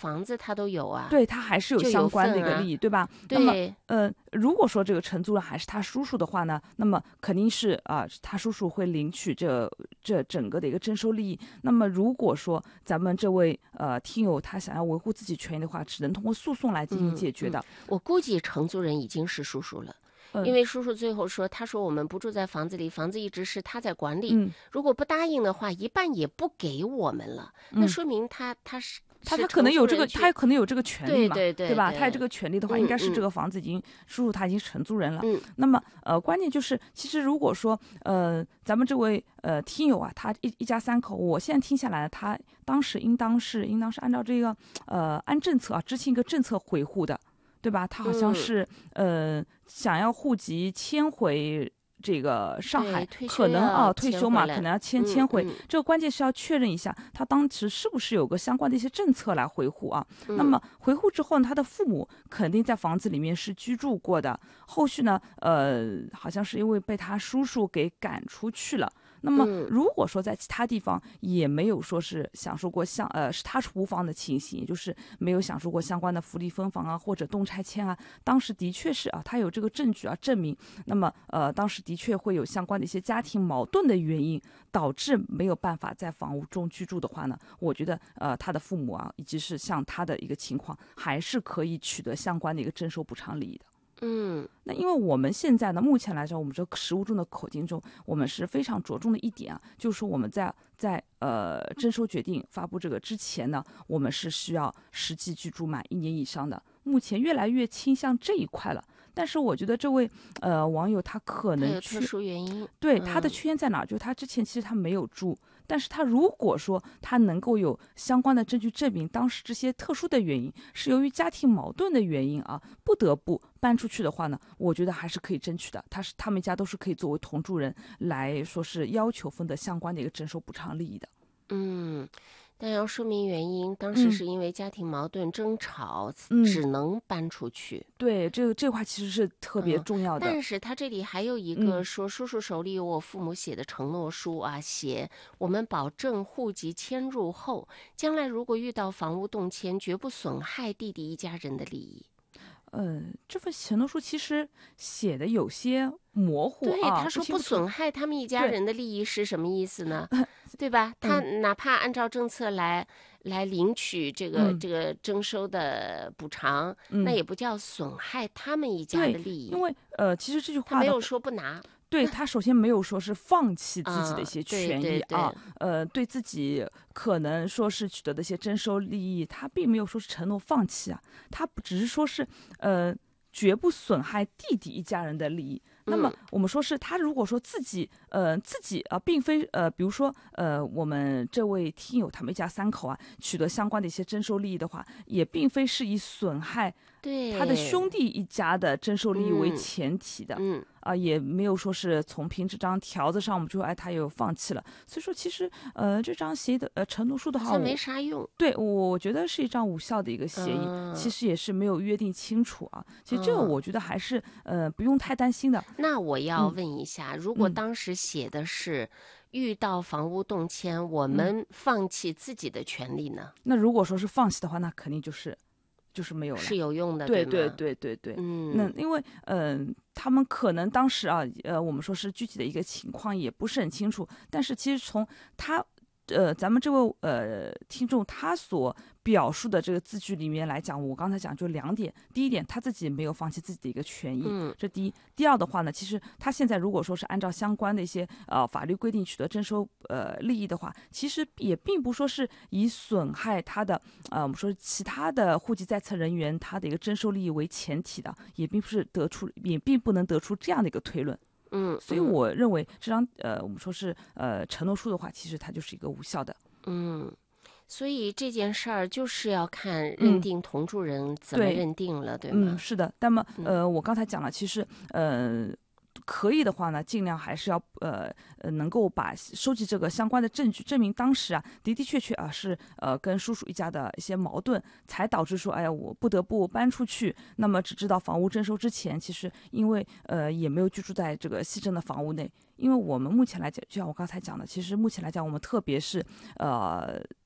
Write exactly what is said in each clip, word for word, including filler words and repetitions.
房子他都有啊， 对，他还是有相关的一个利益， 啊、 对吧？ 对。 那么，呃，如果说这个承租人还是他叔叔的话呢，那么肯定是啊、呃，他叔叔会领取这这整个的一个征收利益。那么，如果说咱们这位呃听友他想要维护自己权益的话，只能通过诉讼来进行解决的。 嗯嗯、我估计承租人已经是叔叔了。因为叔叔最后说，他说我们不住在房子里，房子一直是他在管理。 嗯， 如果不答应的话，一半也不给我们了， 嗯、 那说明他他是他他可能有这个，他可能有这个权利嘛， 对对 对, 对吧？他有这个权利的话， 嗯、 应该是这个房子已经、嗯、叔叔他已经承租人了。 嗯， 那么呃，关键就是，其实如果说呃，咱们这位呃听友啊，他一一家三口，我现在听下来，他当时应当是应当是按照这个呃按政策啊执行一个政策回户的。对吧？他好像是、嗯、呃想要户籍迁回这个上海，可能啊退休嘛，可能要迁迁回、 嗯嗯。 这个关键是要确认一下，他当时是不是有个相关的一些政策来回户啊？ 嗯、 那么回户之后呢，他的父母肯定在房子里面是居住过的，后续呢，呃，好像是因为被他叔叔给赶出去了。那么，如果说在其他地方也没有说是享受过相呃是他出房的情形，也就是没有享受过相关的福利分房啊或者动拆迁啊，当时的确是啊，他有这个证据啊证明，那么呃当时的确会有相关的一些家庭矛盾的原因，导致没有办法在房屋中居住的话呢，我觉得呃他的父母啊，以及是像他的一个情况，还是可以取得相关的一个征收补偿利益的。 嗯， 那因为我们现在呢，目前来说，我们这个实务中的口径中，我们是非常着重的一点啊，就是说我们在在呃征收决定发布这个之前呢，我们是需要实际居住满一年以上的。目前越来越倾向这一块了，但是我觉得这位呃网友他可能他有特殊原因， 对、嗯、他的缺陷在哪？就是他之前其实他没有住。但是他如果说他能够有相关的证据证明当时这些特殊的原因是由于家庭矛盾的原因啊，不得不搬出去的话呢，我觉得还是可以争取的。他是他们家都是可以作为同住人来说是要求分得相关的一个征收补偿利益的。 嗯，但要说明原因，当时是因为家庭矛盾争吵， 嗯、 只能搬出去。 对，这个这块其实是特别重要的。 嗯、但是他这里还有一个说，叔叔手里有我父母写的承诺书啊，写我们保证户籍迁入后，将来如果遇到房屋动迁，绝不损害弟弟一家人的利益。 呃，这份承诺书其实写的有些模糊、啊、 对，他说不损害他们一家人的利益是什么意思呢？对吧？他哪怕按照政策来来领取这个、嗯、这个征收的补偿、嗯，那也不叫损害他们一家的利益。 因为呃，其实这句话他没有说不拿。 对，他首先没有说是放弃自己的一些权益、 嗯、对对对啊，呃，对自己可能说是取得的一些征收利益，他并没有说是承诺放弃啊，他只是说是呃，绝不损害弟弟一家人的利益。那么我们说是他如果说自己呃自己啊、呃，并非呃，比如说呃，我们这位听友他们一家三口啊，取得相关的一些征收利益的话，也并非是以损害他的兄弟一家的征收利益为前提的。 嗯。嗯啊，也没有说是从凭这张条子上，我们就哎，他有放弃了。所以说，其实呃，这张协议的呃承诺书的话， 没啥用。 对，我觉得是一张无效的一个协议， 嗯、 其实也是没有约定清楚啊。其实这个我觉得还是、嗯、呃不用太担心的。 那我要问一下，嗯、如果当时写的是遇到房屋动迁，嗯、我们放弃自己的权利呢？ 那如果说是放弃的话，那肯定就是。就是没有了， 是有用的， 对对对对对对。 嗯， 那因为嗯、呃，他们可能当时啊，呃，我们说是具体的一个情况也不是很清楚，但是其实从他呃，咱们这位呃听众他所表述的这个字句里面来讲，我刚才讲就两点。第一点，他自己没有放弃自己的一个权益， 嗯， 这第一。第二的话呢，其实他现在如果说是按照相关的一些呃法律规定取得征收呃利益的话，其实也并不说是以损害他的呃我们说其他的户籍在册人员他的一个征收利益为前提的，也并不是得出，也并不能得出这样的一个推论。 嗯， 所以我认为这张呃，我们说是呃承诺书的话，其实它就是一个无效的。 嗯，所以这件事儿就是要看认定同住人怎么认定了，嗯、对, 对吗？ 嗯，是的。那么呃，我刚才讲了，其实呃。可以的话呢，尽量还是要呃呃能够把收集这个相关的证据，证明当时啊的的确确啊是呃跟叔叔一家的一些矛盾，才导致说哎呀我不得不搬出去。那么只知道房屋征收之前，其实因为呃也没有居住在这个西镇的房屋内，因为我们目前来讲，就像我刚才讲的，其实目前来讲，我们特别是呃。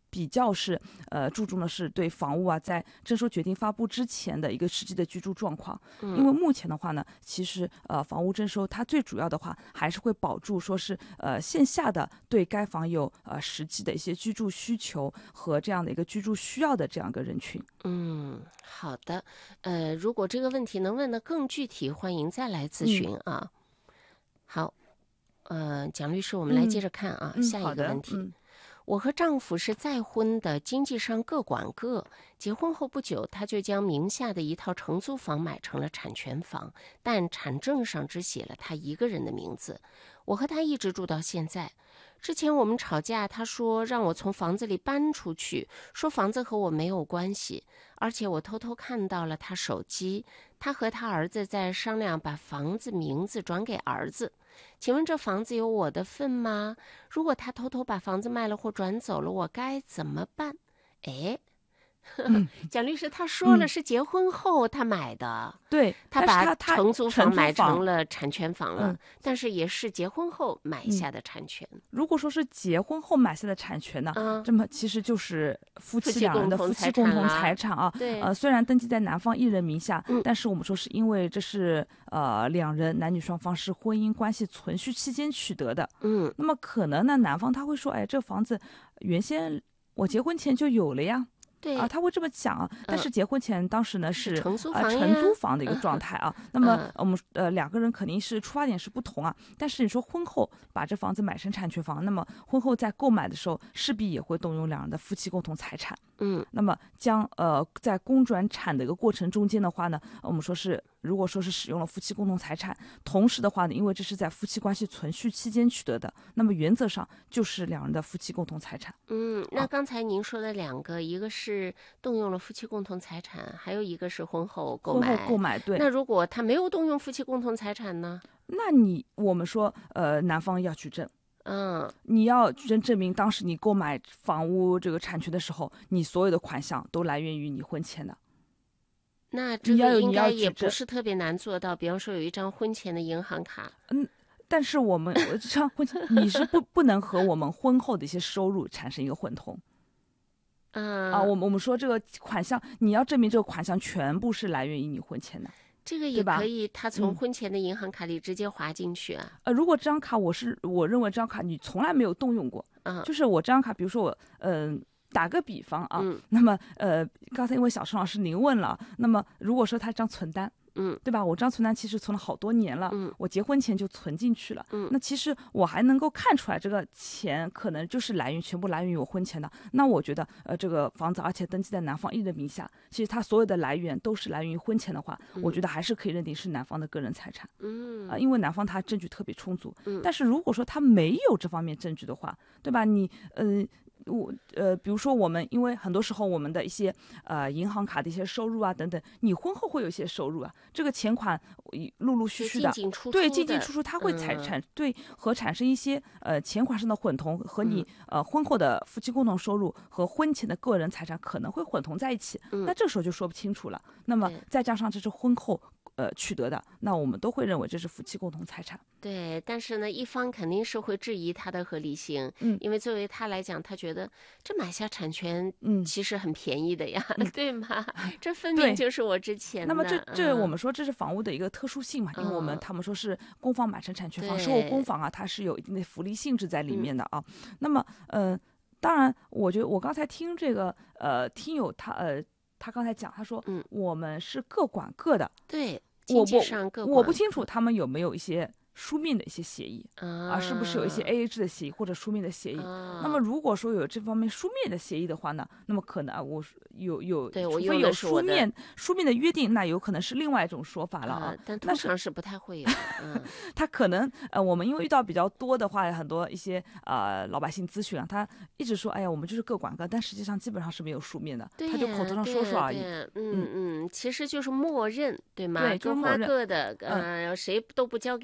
比较是呃注重的是对房屋啊在征收决定发布之前的一个实际的居住状况。 嗯、 因为目前的话呢，其实呃房屋征收它最主要的话还是会保住说是呃线下的对该房有呃实际的一些居住需求和这样的一个居住需要的这样一个人群。 嗯，好的。呃，如果这个问题能问得更具体，欢迎再来咨询啊。嗯、好，呃，蒋律师，我们来接着看啊， 嗯、 下一个问题。 嗯我和丈夫是再婚的，经济上各管各。结婚后不久，他就将名下的一套承租房买成了产权房，但产证上只写了他一个人的名字。我和他一直住到现在。之前我们吵架，他说让我从房子里搬出去，说房子和我没有关系。而且我偷偷看到了他手机，他和他儿子在商量把房子名字转给儿子。请问这房子有我的份吗？如果他偷偷把房子卖了或转走了，我该怎么办？哎， 嗯、 蒋律师他说了是结婚后他买的， 嗯、对， 他把承租房买成了产权房了， 嗯、 但是也是结婚后买下的产权。 嗯、如果说是结婚后买下的产权呢， 嗯、 这么其实就是夫妻两人的夫妻共同财产啊。 对， 呃，虽然登记在男方一人名下， 嗯、 但是我们说是因为这是呃两人男女双方是婚姻关系存续期间取得的。 嗯， 那么可能呢，男方他会说，哎，这房子原先我结婚前就有了呀。 对啊，他会这么讲啊，但是结婚前当时呢、嗯、是承租房、呃、承租房的一个状态啊。那么、嗯、我们呃两个人肯定是出发点是不同啊，但是你说婚后把这房子买成产权房，那么婚后在购买的时候势必也会动用两人的夫妻共同财产。 嗯， 那么将呃在公转产的一个过程中间的话呢，我们说是如果说是使用了夫妻共同财产，同时的话呢，因为这是在夫妻关系存续期间取得的，那么原则上就是两人的夫妻共同财产。 嗯，那刚才您说的两个，啊、一个是动用了夫妻共同财产，还有一个是婚后购买。 婚后购买，对。 那如果他没有动用夫妻共同财产呢？ 那你我们说呃男方要举证。 嗯， 你要举证证明当时你购买房屋这个产权的时候，你所有的款项都来源于你婚前的。 那这个应该也不是特别难做到，比方说有一张婚前的银行卡。 嗯，但是我们这张婚前你是不不能和我们婚后的一些收入产生一个混同。 嗯啊，我们我们说这个款项，你要证明这个款项全部是来源于你婚前的。 这个也可以，他从婚前的银行卡里直接划进去啊。 呃，如果这张卡我是我认为这张卡你从来没有动用过， 嗯， 就是我这张卡，比如说我嗯、呃、打个比方啊， 嗯、 那么呃刚才因为小陈老师您问了，那么如果说他这张存单。 嗯， 对吧？我这张存单其实存了好多年了， 嗯， 我结婚前就存进去了， 嗯， 那其实我还能够看出来这个钱可能就是来源全部来源于我婚前的。那我觉得，呃，这个房子而且登记在男方一人名下，其实它所有的来源都是来源于婚前的话， 嗯、 我觉得还是可以认定是男方的个人财产。 嗯啊、呃，因为男方他证据特别充足， 嗯， 但是如果说他没有这方面证据的话，对吧？你，呃。我呃，比如说我们，因为很多时候我们的一些呃银行卡的一些收入啊等等，你婚后会有一些收入啊，这个钱款陆陆续续的， 进进出出对进进出出，它会产嗯、 产对和产生一些呃钱款上的混同，和你、 嗯、 呃婚后的夫妻共同收入和婚前的个人财产可能会混同在一起， 嗯、 那这时候就说不清楚了。那么再加上这是婚后呃取得的，那我们都会认为这是夫妻共同财产。 对，但是呢，一方肯定是会质疑它的合理性， 嗯， 因为作为他来讲，他觉得这买下产权， 嗯， 其实很便宜的呀， 嗯、 对吗？这分明就是我之前的。 那么这这、 嗯、 我们说这是房屋的一个特殊性嘛，因为我们、 嗯、 他们说是公房买成产权房，售后公房啊，它是有一定的福利性质在里面的啊。 嗯、 那么呃，当然，我觉得我刚才听这个呃听友他呃他刚才讲，他说， 嗯， 我们是各管各的， 对， 我经济上各管各我不清楚他们有没有一些书面的一些协议啊， 啊，是不是有一些 A A 制的协议或者书面的协议？ 啊、 那么如果说有这方面书面的协议的话呢，那么可能啊，我有有， 对， 除非有书面书面的约定，那有可能是另外一种说法了啊。 啊但通常是不太会有。嗯， 他可能呃，我们因为遇到比较多的话，很多一些呃老百姓咨询啊，他一直说，哎呀，我们就是各管各，但实际上基本上是没有书面的，他就口头上说说而已。 嗯嗯，其实就是默认，对吗？ 对， 各花各的，呃，谁都不交给谁。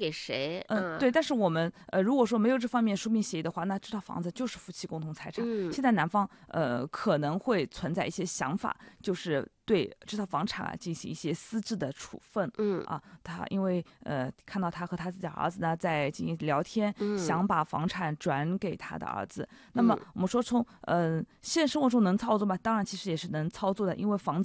为， 嗯，对。但是我们呃，如果说没有这方面书面协议的话，那这套房子就是夫妻共同财产。 嗯、 现在男方呃可能会存在一些想法，就是对这套房产啊进行一些私自的处分。 嗯啊，他因为呃看到他和他自己的儿子呢在进行聊天， 嗯、 想把房产转给他的儿子。那么我们说从呃现实生活中能操作吗？当然其实也是能操作的，因为房子